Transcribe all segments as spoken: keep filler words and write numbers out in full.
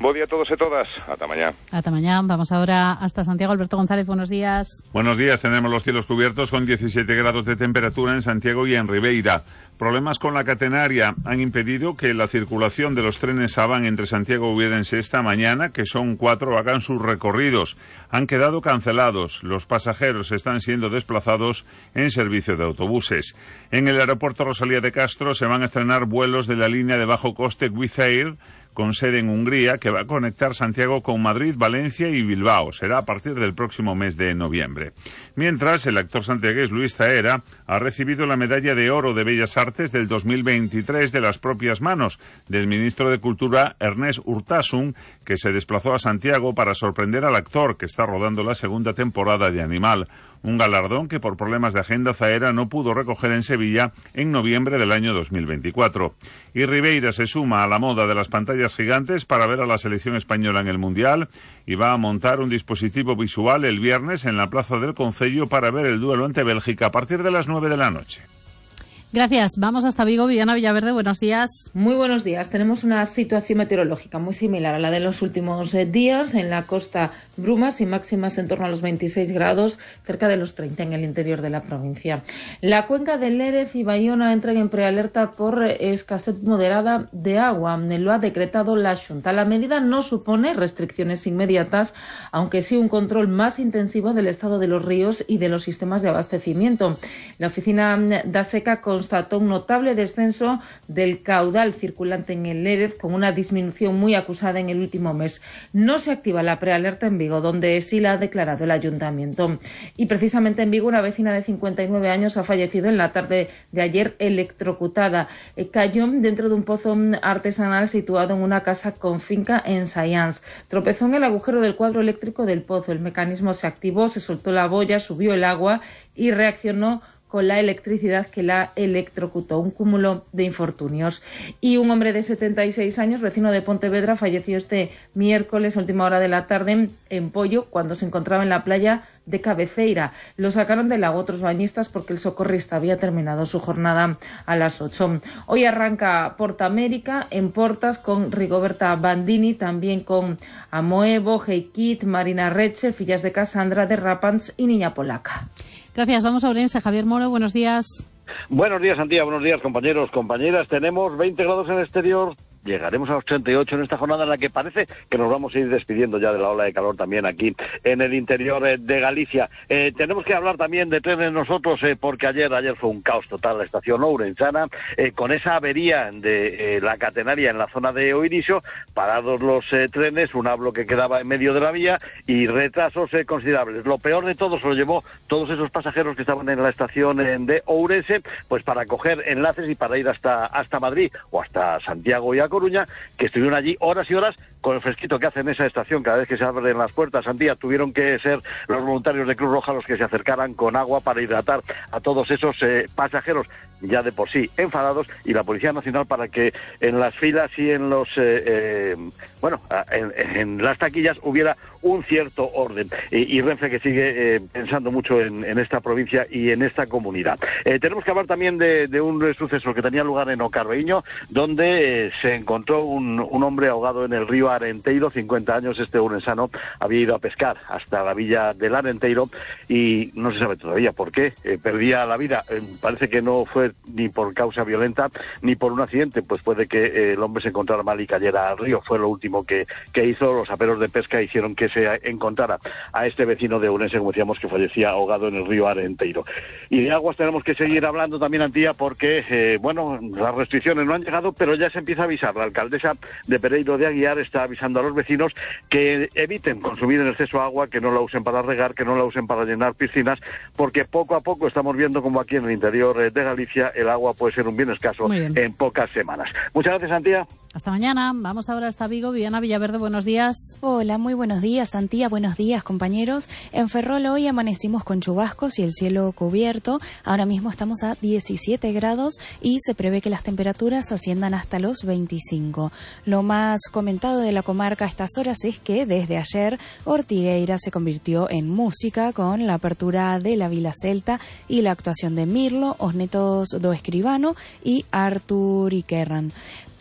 Buen día a todos y todas. Hasta mañana. Hasta mañana. Vamos ahora hasta Santiago. Alberto González, buenos días. Buenos días. Tenemos los cielos cubiertos con diecisiete grados de temperatura en Santiago y en Ribeira. Problemas con la catenaria han impedido que la circulación de los trenes Avan entre Santiago y Ourense esta mañana, que son cuatro, hagan sus recorridos. Han quedado cancelados. Los pasajeros están siendo desplazados en servicio de autobuses. En el aeropuerto Rosalía de Castro se van a estrenar vuelos de la línea de bajo coste Wizz Air, con sede en Hungría, que va a conectar Santiago con Madrid, Valencia y Bilbao. Será a partir del próximo mes de noviembre. Mientras, el actor santiagués Luis Zaera ha recibido la Medalla de Oro de Bellas Artes del dos mil veintitrés de las propias manos del ministro de Cultura Ernest Urtasun, que se desplazó a Santiago para sorprender al actor, que está rodando la segunda temporada de Animal. Un galardón que por problemas de agenda Zaera no pudo recoger en Sevilla en noviembre del año dos mil veinticuatro. Y Ribeira se suma a la moda de las pantallas gigantes para ver a la selección española en el Mundial y va a montar un dispositivo visual el viernes en la Plaza del Concello para ver el duelo ante Bélgica a partir de las nueve de la noche. Gracias. Vamos hasta Vigo. Viviana Villaverde, buenos días. Muy buenos días. Tenemos una situación meteorológica muy similar a la de los últimos eh, días. En la costa, brumas y máximas en torno a los veintiséis grados, cerca de los treinta en el interior de la provincia. La cuenca de Lérez y Bayona entran en prealerta por escasez moderada de agua. Lo ha decretado la Xunta. La medida no supone restricciones inmediatas, aunque sí un control más intensivo del estado de los ríos y de los sistemas de abastecimiento. La oficina da Seca con constató un notable descenso del caudal circulante en el Lérez, con una disminución muy acusada en el último mes. No se activa la prealerta en Vigo, donde sí la ha declarado el ayuntamiento. Y precisamente en Vigo, una vecina de cincuenta y nueve años ha fallecido en la tarde de ayer electrocutada. Cayó dentro de un pozo artesanal situado en una casa con finca en Sayans. Tropezó en el agujero del cuadro eléctrico del pozo. El mecanismo se activó, se soltó la boya, subió el agua y reaccionó con la electricidad que la electrocutó. Un cúmulo de infortunios. Y un hombre de setenta y seis años, vecino de Pontevedra, falleció este miércoles, a última hora de la tarde, en Pollo, cuando se encontraba en la playa de Cabeceira. Lo sacaron del lago otros bañistas porque el socorrista había terminado su jornada a las ocho. Hoy arranca Porta América en Portas con Rigoberta Bandini, también con Amoevo, Heikit, Marina Reche, Fillas de Casandra, de Rapans y Niña Polaca. Gracias. Vamos a Ourense. Javier Moro, buenos días. Buenos días, Antía. Buenos días, compañeros, compañeras. Tenemos veinte grados en el exterior. Llegaremos a los treinta y ocho en esta jornada en la que parece que nos vamos a ir despidiendo ya de la ola de calor también aquí en el interior eh, de Galicia. Eh, tenemos que hablar también de trenes nosotros, eh, porque ayer ayer fue un caos total la estación ourensana, eh, con esa avería de eh, la catenaria en la zona de Oiriso, parados los eh, trenes, un hablo que quedaba en medio de la vía y retrasos eh, considerables. Lo peor de todo se lo llevó todos esos pasajeros que estaban en la estación eh, de Ourense, pues para coger enlaces y para ir hasta, hasta Madrid o hasta Santiago y a Coruña, que estuvieron allí horas y horas con el fresquito que hace en esa estación cada vez que se abren las puertas. Antía, tuvieron que ser los voluntarios de Cruz Roja los que se acercaran con agua para hidratar a todos esos eh, pasajeros ya de por sí enfadados, y la Policía Nacional para que en las filas y en los eh, eh, bueno, en, en las taquillas hubiera un cierto orden. Y, y Renfe, que sigue eh, pensando mucho en, en esta provincia y en esta comunidad. Eh, tenemos que hablar también de, de un suceso que tenía lugar en Ocarbeíño, donde eh, se encontró un, un hombre ahogado en el río Arenteiro. cincuenta años, este ourensano había ido a pescar hasta la villa del Arenteiro y no se sabe todavía por qué eh, perdía la vida. Eh, parece que no fue ni por causa violenta ni por un accidente, pues puede que eh, el hombre se encontrara mal y cayera al río. Fue lo último que, que hizo. Los aperos de pesca hicieron que se encontrara a este vecino de Ourense, como decíamos, que fallecía ahogado en el río Arenteiro. Y de aguas tenemos que seguir hablando también, Antía, porque eh, bueno, las restricciones no han llegado, pero ya se empieza a avisar. La alcaldesa de Pereiro de Aguiar está avisando a los vecinos que eviten consumir en exceso agua, que no la usen para regar, que no la usen para llenar piscinas, porque poco a poco estamos viendo como aquí en el interior de Galicia el agua puede ser un bien escaso en pocas semanas. Muchas gracias, Antía. Hasta mañana. Vamos ahora hasta Vigo. Viviana Villaverde, buenos días. Hola, muy buenos días, Antía. Buenos días, compañeros. En Ferrol hoy amanecimos con chubascos y el cielo cubierto. Ahora mismo estamos a diecisiete grados y se prevé que las temperaturas asciendan hasta los veinticinco. Lo más comentado de la comarca a estas horas es que desde ayer Ortigueira se convirtió en música con la apertura de la Vila Celta y la actuación de Mirlo, Os Netos do Escribano y Artur Iquerran.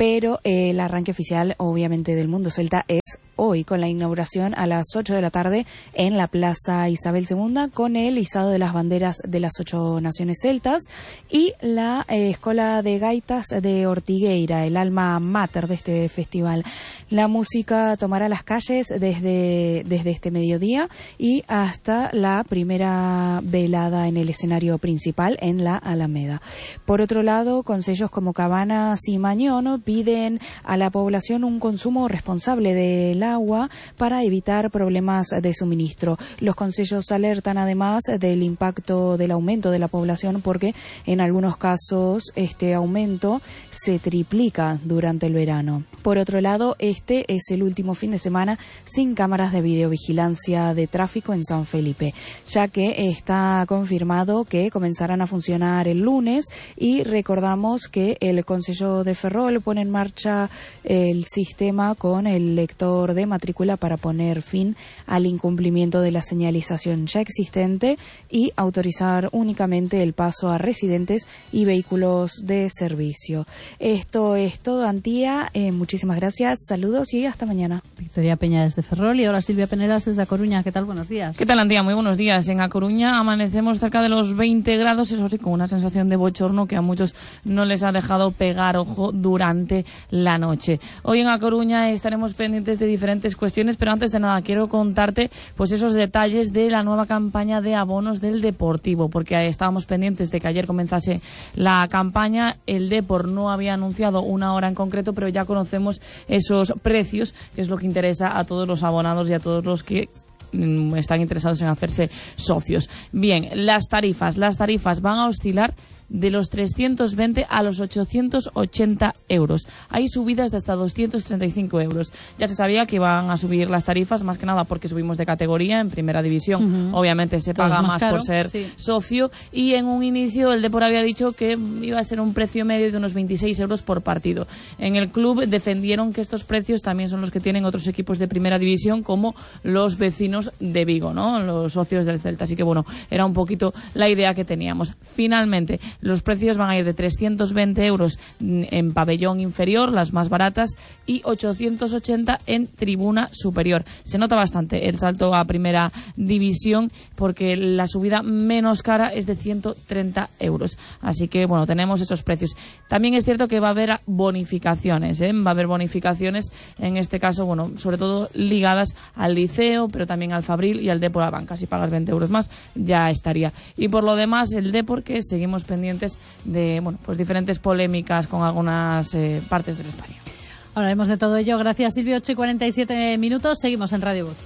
pero eh, el arranque oficial, obviamente, del Mundo Celta es hoy, con la inauguración a las ocho de la tarde en la Plaza Isabel segunda, con el izado de las banderas de las ocho naciones celtas y la eh, Escola de Gaitas de Ortigueira, el alma mater de este festival. La música tomará las calles desde, desde este mediodía y hasta la primera velada en el escenario principal en la Alameda. Por otro lado, concellos como Cabanas y Mañón piden a la población un consumo responsable del agua para evitar problemas de suministro. Los concellos alertan además del impacto del aumento de la población, porque en algunos casos este aumento se triplica durante el verano. Por otro lado, este es el último fin de semana sin cámaras de videovigilancia de tráfico en San Felipe, ya que está confirmado que comenzarán a funcionar el lunes, y recordamos que el Concello de Ferrol pone en marcha el sistema con el lector de matrícula para poner fin al incumplimiento de la señalización ya existente y autorizar únicamente el paso a residentes y vehículos de servicio. Esto es todo, Antía. Eh, muchísimas gracias, saludos y hasta mañana. Victoria Peña desde Ferrol y ahora Silvia Peneras desde A Coruña. ¿Qué tal? Buenos días. ¿Qué tal, Antía? Muy buenos días. En A Coruña amanecemos cerca de los veinte grados, eso sí, con una sensación de bochorno que a muchos no les ha dejado pegar ojo durante la noche. Hoy en A Coruña estaremos pendientes de diferentes cuestiones, pero antes de nada quiero contarte pues esos detalles de la nueva campaña de abonos del Deportivo, porque estábamos pendientes de que ayer comenzase la campaña. El Depor no había anunciado una hora en concreto, pero ya conocemos esos precios, que es lo que interesa a todos los abonados y a todos los que están interesados en hacerse socios. Bien, las tarifas, las tarifas van a oscilar de los trescientos veinte a los ochocientos ochenta euros. Hay subidas de hasta doscientos treinta y cinco euros. Ya se sabía que iban a subir las tarifas, más que nada porque subimos de categoría en primera división. Uh-huh. Obviamente se paga más, más caro, por ser sí. socio, y en un inicio el Depor había dicho que iba a ser un precio medio de unos veintiséis euros por partido. En el club defendieron que estos precios también son los que tienen otros equipos de primera división, como los vecinos de Vigo, ¿no? Los socios del Celta. Así que bueno, era un poquito la idea que teníamos. Finalmente, los precios van a ir de trescientos veinte euros en pabellón inferior, las más baratas, y ochocientos ochenta en tribuna superior. Se nota bastante el salto a primera división, porque la subida menos cara es de ciento treinta euros. Así que, bueno, tenemos esos precios. También es cierto que va a haber bonificaciones, ¿eh? Va a haber bonificaciones, en este caso, bueno, sobre todo ligadas al Liceo, pero también al Fabril y al Depor a Banca. Si pagas veinte euros más, ya estaría. Y por lo demás, el Depor, que seguimos pendientes de bueno, pues diferentes polémicas con algunas eh, partes del estadio. Hablaremos de todo ello. Gracias, Silvio. ocho y cuarenta y siete minutos. Seguimos en Radio Voz.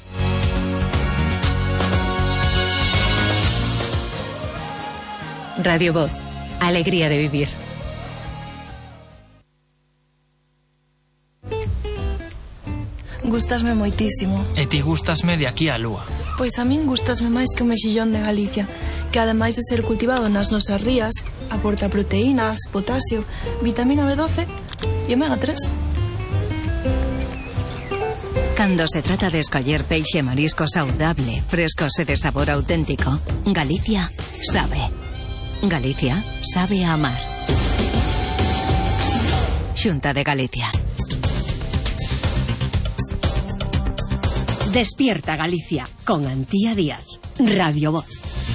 Radio Voz. Alegría de vivir. Gustasme moitísimo. E ti gustasme de aquí a lúa. Pois a min gustasme máis que o mexillón de Galicia, que ademais de ser cultivado nas nosas rías, aporta proteínas, potasio, vitamina B doce e omega tres. Cando se trata de escoller peixe e marisco saudable, frescos e de sabor auténtico, Galicia sabe. Galicia sabe a amar. Xunta de Galicia. Despierta Galicia con Antía Díaz. Radio Voz.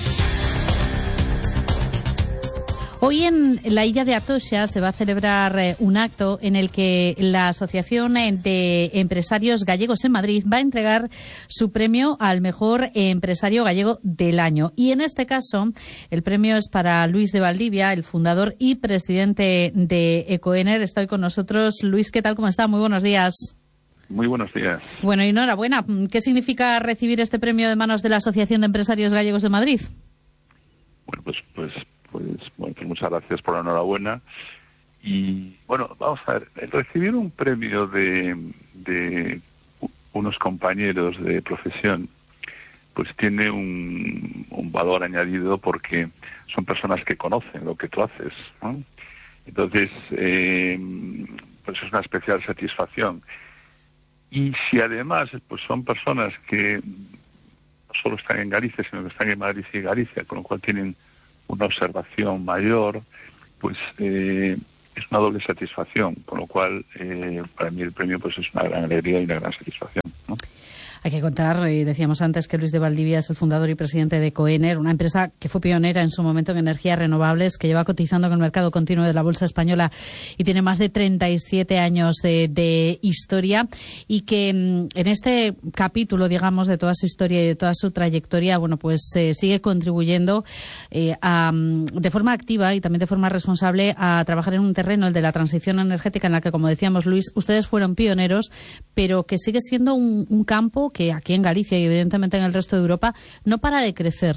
Hoy en la Illa de Atocha se va a celebrar eh, un acto en el que la Asociación de Empresarios Gallegos en Madrid va a entregar su premio al mejor empresario gallego del año. Y en este caso, el premio es para Luis de Valdivia, el fundador y presidente de Ecoener. Está hoy con nosotros. Luis, ¿qué tal? ¿Cómo está? Muy buenos días. Muy buenos días. Bueno, y enhorabuena. ¿Qué significa recibir este premio de manos de la Asociación de Empresarios Gallegos de Madrid? Bueno, pues, pues, pues, bueno, pues muchas gracias por la enhorabuena. Y bueno, vamos a ver, el recibir un premio de, de unos compañeros de profesión, pues tiene un, un valor añadido, porque son personas que conocen lo que tú haces, ¿no? Entonces, eh, pues es una especial satisfacción. Y si además pues son personas que no solo están en Galicia, sino que están en Madrid y Galicia, con lo cual tienen una observación mayor, pues eh, es una doble satisfacción, con lo cual eh, para mí el premio pues es una gran alegría y una gran satisfacción, ¿no? Hay que contar, eh, decíamos antes, que Luis de Valdivia es el fundador y presidente de Coener, una empresa que fue pionera en su momento en energías renovables, que lleva cotizando en el mercado continuo de la Bolsa Española y tiene más de treinta y siete años de, de historia, y que mm, en este capítulo, digamos, de toda su historia y de toda su trayectoria, bueno, pues eh, sigue contribuyendo eh, a, de forma activa y también de forma responsable a trabajar en un terreno, el de la transición energética, en la que, como decíamos, Luis, ustedes fueron pioneros, pero que sigue siendo un, un campo que aquí en Galicia y evidentemente en el resto de Europa no para de crecer.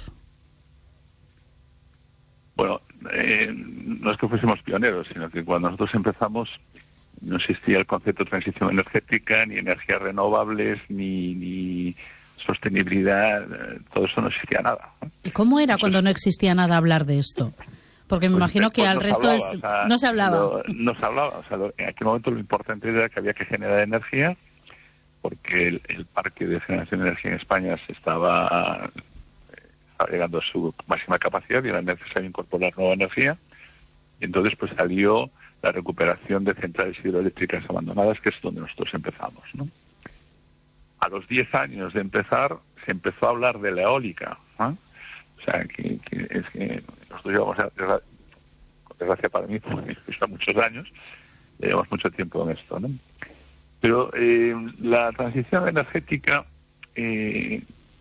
Bueno, eh, no es que fuésemos pioneros, sino que cuando nosotros empezamos no existía el concepto de transición energética, ni energías renovables, ni, ni sostenibilidad, eh, todo eso no existía nada. ¿Y cómo era Entonces, cuando no existía nada hablar de esto? Porque me pues, imagino que pues al no resto hablaba, es, o sea, no se hablaba. No, no se hablaba, o sea, lo, en aquel momento lo importante era que había que generar energía, porque el, el parque de generación de energía en España se estaba, eh, estaba llegando a su máxima capacidad y era necesario incorporar nueva energía. Y entonces pues salió la recuperación de centrales hidroeléctricas abandonadas, que es donde nosotros empezamos, ¿no? A los diez años de empezar se empezó a hablar de la eólica, ¿eh? O sea, que, que es que nosotros llevamos, con desgracia para mí, porque está muchos años, llevamos mucho tiempo en esto, ¿no? Pero eh, la transición energética, eh,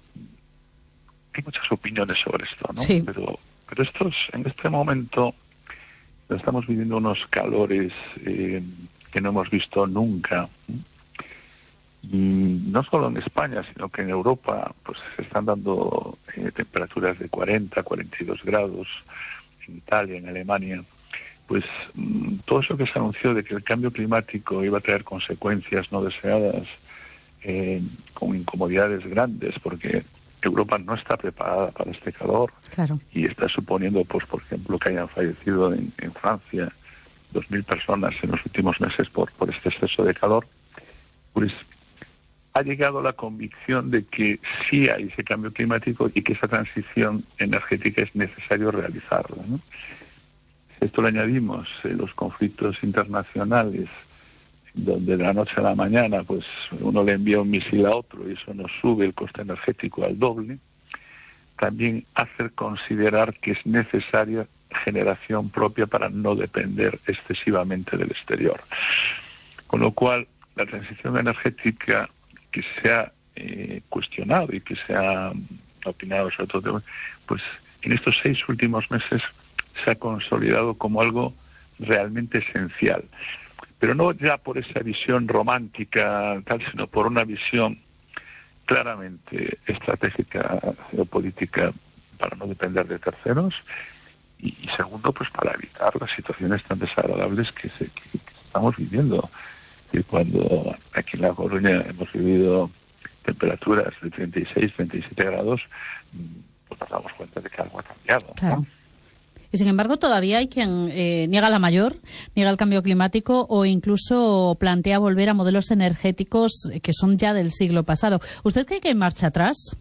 hay muchas opiniones sobre esto, ¿no? Sí. Pero, pero estos, en este momento estamos viviendo unos calores eh, que no hemos visto nunca. Y no solo en España, sino que en Europa pues se están dando eh, temperaturas de cuarenta, cuarenta y dos grados, en Italia, en Alemania. Pues todo eso que se anunció de que el cambio climático iba a traer consecuencias no deseadas, eh, con incomodidades grandes, porque Europa no está preparada para este calor. Claro. Y está suponiendo, pues por ejemplo, que hayan fallecido en, en Francia dos mil personas en los últimos meses por, por este exceso de calor. Pues ha llegado la convicción de que sí hay ese cambio climático y que esa transición energética es necesario realizarla, ¿no? Esto le añadimos eh, los conflictos internacionales, donde de la noche a la mañana pues uno le envía un misil a otro y eso nos sube el coste energético al doble. También hacer considerar que es necesaria generación propia para no depender excesivamente del exterior. Con lo cual, la transición energética que se ha eh, cuestionado y que se ha opinado sobre todo, pues en estos seis últimos meses se ha consolidado como algo realmente esencial. Pero no ya por esa visión romántica, tal, sino por una visión claramente estratégica, geopolítica, para no depender de terceros, y, y segundo, pues para evitar las situaciones tan desagradables que, se, que, que estamos viviendo. Y cuando aquí en La Coruña hemos vivido temperaturas de treinta y seis, treinta y siete grados, pues nos damos cuenta de que algo ha cambiado, claro, ¿no? Y sin embargo todavía hay quien eh, niega la mayor, niega el cambio climático o incluso plantea volver a modelos energéticos que son ya del siglo pasado. ¿Usted cree que hay marcha atrás?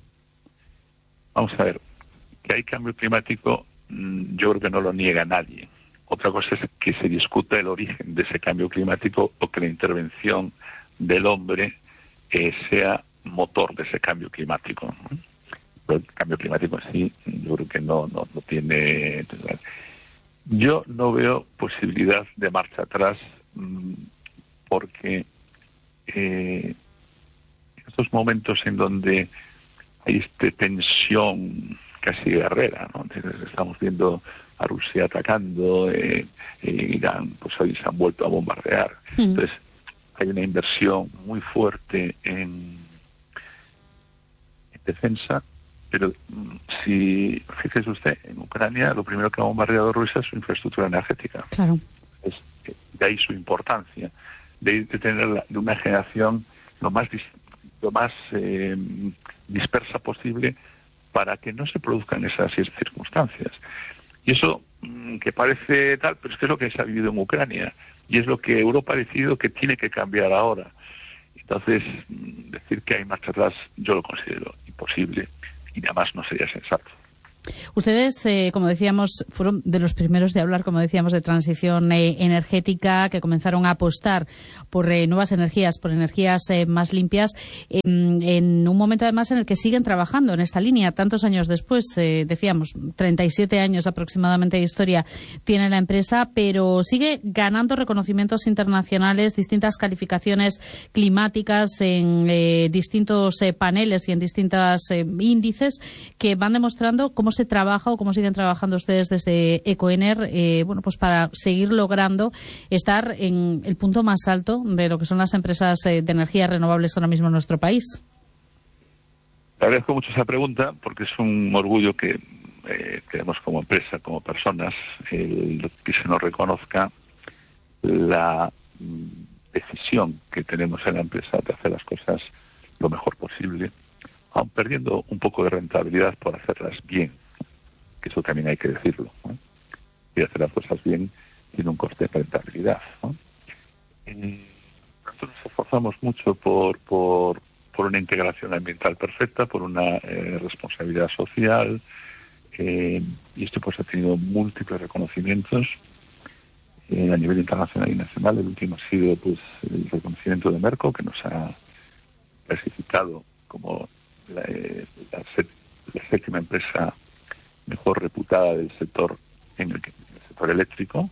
Vamos a ver, que hay cambio climático, yo creo que no lo niega nadie. Otra cosa es que se discuta el origen de ese cambio climático o que la intervención del hombre eh, sea motor de ese cambio climático, ¿no? Pero el cambio climático en sí, yo creo que no, no, no tiene... Yo no veo posibilidad de marcha atrás porque eh, en estos momentos en donde hay esta tensión casi guerrera, ¿no? Entonces estamos viendo a Rusia atacando, eh, eh, Irán, pues hoy se han vuelto a bombardear. Sí. Entonces hay una inversión muy fuerte en, en defensa. Pero si, fíjese usted, en Ucrania lo primero que ha bombardeado Rusia es su infraestructura energética. Claro. Es, de ahí su importancia, de, de tener la, de una generación lo más, lo más eh, dispersa posible para que no se produzcan esas circunstancias. Y eso mmm, que parece tal, pero es que es lo que se ha vivido en Ucrania y es lo que Europa ha decidido que tiene que cambiar ahora. Entonces, decir que hay marcha atrás yo lo considero imposible. Y además no sería sensato. Ustedes, eh, como decíamos, fueron de los primeros de hablar, como decíamos, de transición eh, energética, que comenzaron a apostar por eh, nuevas energías, por energías eh, más limpias, eh, en un momento además en el que siguen trabajando en esta línea. Tantos años después, eh, decíamos, treinta y siete años aproximadamente de historia tiene la empresa, pero sigue ganando reconocimientos internacionales, distintas calificaciones climáticas en eh, distintos eh, paneles y en distintos eh, índices que van demostrando cómo se trabaja o cómo siguen trabajando ustedes desde Ecoener, eh, bueno, pues para seguir logrando estar en el punto más alto de lo que son las empresas eh, de energías renovables ahora mismo en nuestro país. Le agradezco mucho esa pregunta porque es un orgullo que eh, tenemos como empresa, como personas, el que se nos reconozca la mm, decisión que tenemos en la empresa de hacer las cosas lo mejor posible, aun perdiendo un poco de rentabilidad por hacerlas bien, que eso también hay que decirlo, ¿no? Y hacer las cosas bien tiene un coste de rentabilidad, ¿no? Eh, nosotros nos esforzamos mucho por, por, por una integración ambiental perfecta, por una eh, responsabilidad social, eh, y esto pues ha tenido múltiples reconocimientos eh, a nivel internacional y nacional. El último ha sido pues el reconocimiento de Merco, que nos ha clasificado como la, eh, la, set, la séptima empresa mejor reputada del sector en el, en el sector eléctrico,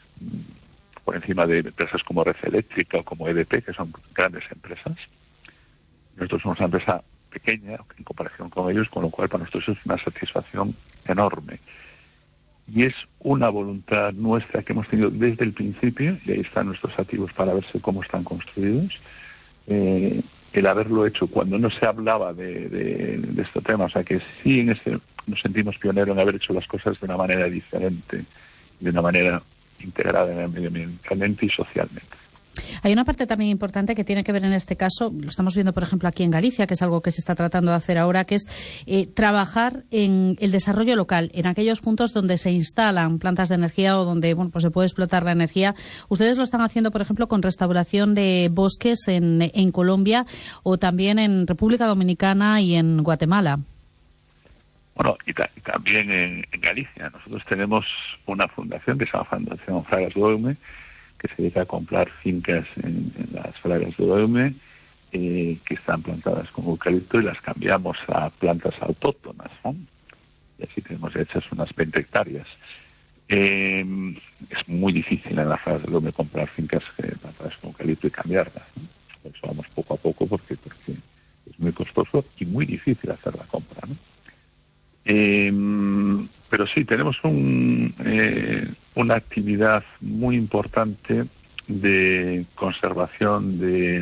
por encima de empresas como Red Eléctrica o como E D P, que son grandes empresas. Nosotros somos una empresa pequeña en comparación con ellos, con lo cual para nosotros es una satisfacción enorme. Y es una voluntad nuestra que hemos tenido desde el principio, y ahí están nuestros activos para verse cómo están construidos, eh, el haberlo hecho cuando no se hablaba de, de, de este tema. O sea que sí en ese nos sentimos pioneros en haber hecho las cosas de una manera diferente, de una manera integrada medioambientalmente y socialmente. Hay una parte también importante que tiene que ver en este caso, lo estamos viendo por ejemplo aquí en Galicia, que es algo que se está tratando de hacer ahora, que es eh, trabajar en el desarrollo local, en aquellos puntos donde se instalan plantas de energía o donde bueno pues se puede explotar la energía. Ustedes lo están haciendo por ejemplo con restauración de bosques en, en Colombia o también en República Dominicana y en Guatemala. Bueno, y, ta- y también en, en Galicia. Nosotros tenemos una fundación que se llama Fundación Fragas do Eume, que se dedica a comprar fincas en, en las Fragas do Eume, eh, que están plantadas con eucalipto y las cambiamos a plantas autóctonas, ¿no? Y así tenemos hechas unas veinte hectáreas. Eh, es muy difícil en las Fragas do Eume comprar fincas eh, plantadas con eucalipto y cambiarlas, ¿no? Por eso vamos poco a poco porque, porque es muy costoso y muy difícil hacer la compra, ¿no? Eh, pero sí, tenemos un, eh, una actividad muy importante de conservación de,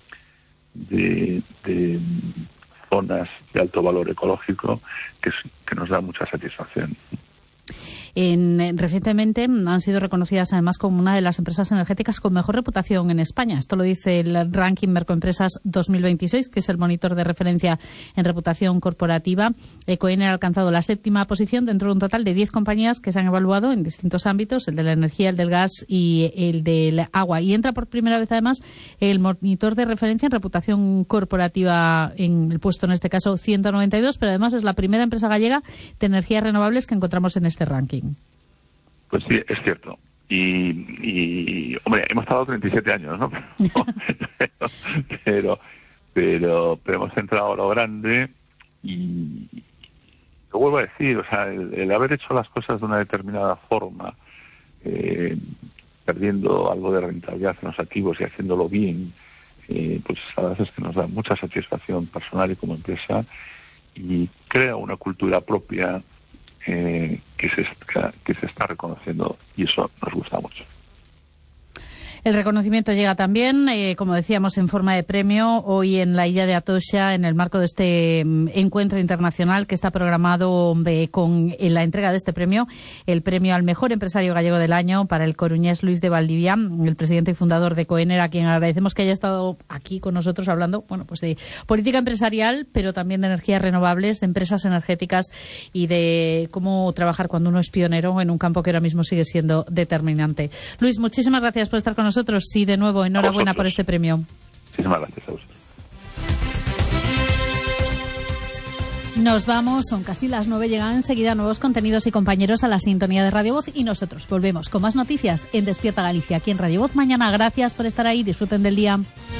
de, de zonas de alto valor ecológico que, que nos da mucha satisfacción. En, recientemente han sido reconocidas además como una de las empresas energéticas con mejor reputación en España. Esto lo dice el ranking Mercoempresas dos mil veintiséis, que es el monitor de referencia en reputación corporativa. Ecoener ha alcanzado la séptima posición dentro de un total de diez compañías que se han evaluado en distintos ámbitos, el de la energía, el del gas y el del agua. Y entra por primera vez además el monitor de referencia en reputación corporativa en el puesto, en este caso, ciento noventa y dos, pero además es la primera empresa gallega de energías renovables que encontramos en este ranking. Pues sí, es cierto. Y, y hombre, hemos tardado treinta y siete años, ¿no? pero, pero, pero, pero hemos entrado a lo grande y lo vuelvo a decir, o sea, el, el haber hecho las cosas de una determinada forma, eh, perdiendo algo de rentabilidad en los activos y haciéndolo bien, eh, pues a veces que nos da mucha satisfacción personal y como empresa y crea una cultura propia Eh, que, se, que se está reconociendo y eso nos gusta mucho. El reconocimiento llega también, eh, como decíamos, en forma de premio hoy en la isla de Atocha, en el marco de este um, encuentro internacional que está programado eh, con eh, la entrega de este premio, el premio al mejor empresario gallego del año para el coruñés Luis de Valdivia, el presidente y fundador de Ecoener, a quien agradecemos que haya estado aquí con nosotros hablando, bueno, pues de política empresarial, pero también de energías renovables, de empresas energéticas y de cómo trabajar cuando uno es pionero en un campo que ahora mismo sigue siendo determinante. Luis, muchísimas gracias por estar con nosotros y de nuevo enhorabuena por este premio. Muchísimas gracias a vosotros. Nos vamos, son casi las nueve, llegan enseguida nuevos contenidos y compañeros a la sintonía de Radio Voz y nosotros volvemos con más noticias en Despierta Galicia aquí en Radio Voz mañana. Gracias por estar ahí, disfruten del día.